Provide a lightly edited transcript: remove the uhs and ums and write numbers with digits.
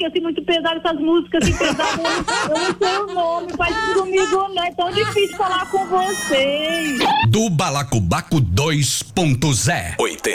assim, muito pesado, essas músicas assim, pesadas. Eu não sei o nome, faz isso comigo, não. É tão difícil falar com vocês. Do Balacobaco 2.0 80.